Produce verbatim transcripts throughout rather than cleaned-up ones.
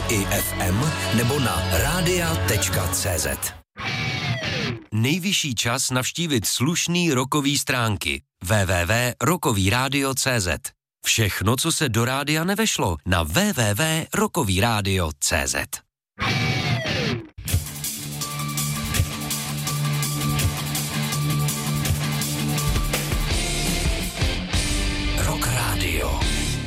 i ef em nebo na rádia tečka cé zet. Nejvyšší čas navštívit slušný rockový stránky w w w tečka rockový rádio tečka cé zet. Všechno, co se do rádia nevešlo, na w w w tečka rockový rádio tečka cé zet. Rock Radio.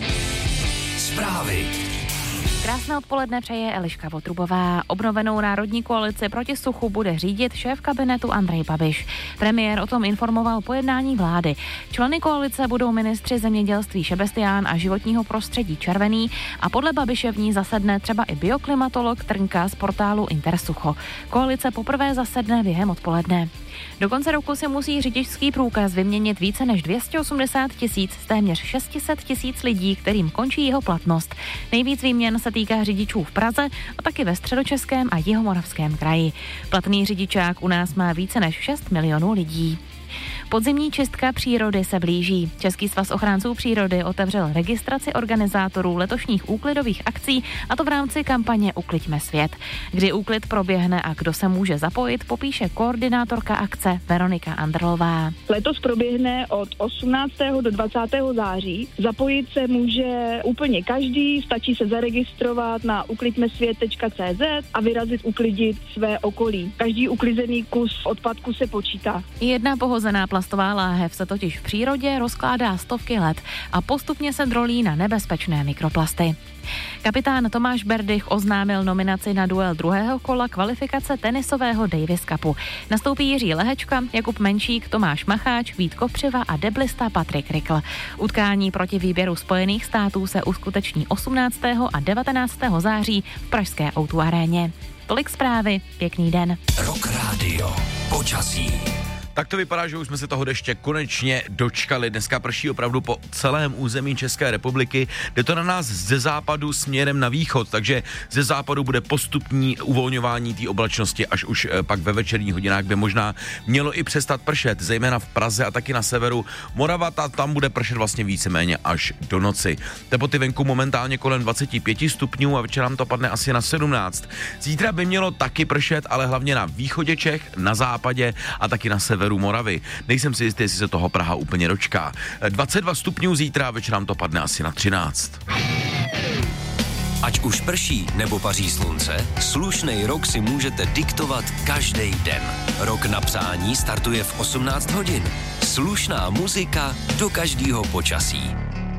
Zprávy. Krásné odpoledne přeje Eliška Votrubová. Obnovenou národní koalici proti suchu bude řídit šéf kabinetu Andrej Babiš. Premiér o tom informoval po jednání vlády. Členy koalice budou ministři zemědělství Šebestián a životního prostředí Červený a podle Babiše v ní zasedne třeba i bioklimatolog Trnka z portálu Intersucho. Koalice poprvé zasedne během odpoledne. Do konce roku si musí řidičský průkaz vyměnit více než dvě stě osmdesát tisíc z téměř šest set tisíc lidí, kterým končí jeho platnost. Nejvíc výměn se týká řidičů v Praze a taky ve Středočeském a Jihomoravském kraji. Platný řidičák u nás má více než šest milionů lidí. Podzimní čistka přírody se blíží. Český svaz ochránců přírody otevřel registraci organizátorů letošních úklidových akcí, a to v rámci kampaně Ukliďme svět. Kdy úklid proběhne a kdo se může zapojit, popíše koordinátorka akce Veronika Andrlová. Letos proběhne od osmnáctého do dvacátého září. Zapojit se může úplně každý, stačí se zaregistrovat na ukliďme svět tečka cé zet a vyrazit uklidit své okolí. Každý uklizený kus odpadku se počítá. Jedna pohozená plastová láhev se totiž v přírodě rozkládá stovky let a postupně se drolí na nebezpečné mikroplasty. Kapitán Tomáš Berdych oznámil nominaci na duel druhého kola kvalifikace tenisového Davis Cupu. Nastoupí Jiří Lehečka, Jakub Menšík, Tomáš Macháč, Vít Kopřiva a deblista Patrik Rikl. Utkání proti výběru Spojených států se uskuteční osmnáctého a devatenáctého září v pražské ó dvě aréně. Tolik zprávy, pěkný den. Rock Radio. Počasí. Tak to vypadá, že už jsme se toho deště konečně dočkali. Dneska prší opravdu po celém území České republiky. Jde to na nás ze západu směrem na východ, takže ze západu bude postupní uvolňování té oblačnosti, až už pak ve večerních hodinách by možná mělo i přestat pršet, zejména v Praze a taky na severu. Morava, ta, tam bude pršet vlastně víceméně až do noci. Teploty venku momentálně kolem dvacet pět stupňů a večer nám to padne asi na sedmnáct. Zítra by mělo taky pršet, ale hlavně na východě Čech, na západě a taky na severu Moravy. Nejsem si jistý, jestli se toho Praha úplně dočká. dvacet dva stupňů zítra, večer nám to padne asi na třináct. Ať už prší nebo paří slunce, slušnej rok si můžete diktovat každý den. Rok na přání startuje v osmnáct hodin. Slušná muzika do každého počasí.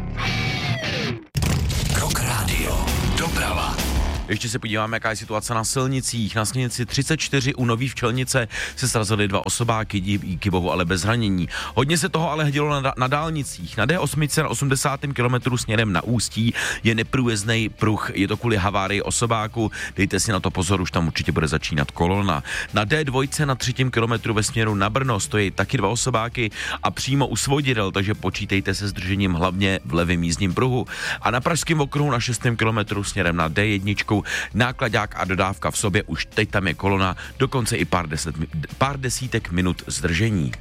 Rock Radio. Doprava. Ještě se podíváme, jaká je situace na silnicích. Na silnici třicet čtyři u Nový Včelnice se srazily dva osobáky, díky bohu ale bez zranění. Hodně se toho ale dělo na, na dálnicích. Na D osm na osmdesátém kilometru směrem na Ústí je neprůjezdný pruh. Je to kvůli havárii osobáku. Dejte si na to pozor, už tam určitě bude začínat kolona. Na D dva na třetím kilometru ve směru na Brno stojí taky dva osobáky a přímo u Svodidel, takže počítejte se zdržením hlavně v levém jízdním pruhu. A na pražském okruhu na šestém kilometru směrem na D jedna náklaďák a dodávka v sobě, už teď tam je kolona, dokonce i pár, deset, pár desítek minut zdržení.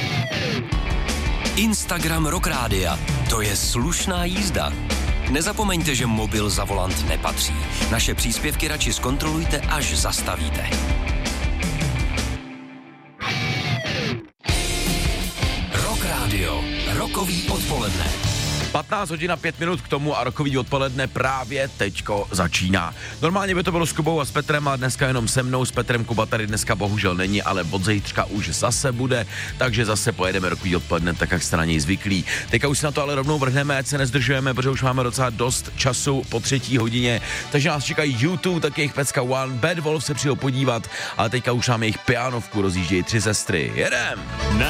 Instagram Rock Rádia. To je slušná jízda. Nezapomeňte, že mobil za volant nepatří. Naše příspěvky radši zkontrolujte, až zastavíte. Rock Radio. Rockový odpoledne. patnáct hodin a pět minut k tomu a rokový odpoledne právě teďko začíná. Normálně by to bylo s Kubou a s Petrem, a dneska jenom se mnou. S Petrem Kuba tady dneska bohužel není, ale od zítřka už zase bude, takže zase pojedeme rokový odpoledne tak, jak jste na něj zvyklí. Teďka už si na to ale rovnou vrhneme, ať se nezdržujeme, protože už máme docela dost času po třetí hodině, takže nás čekají YouTube, tak jejich pecka One, Bad Wolf se přijel podívat, ale teďka už máme jejich pianovku, rozjíždějí tři sestry. Jedem! Na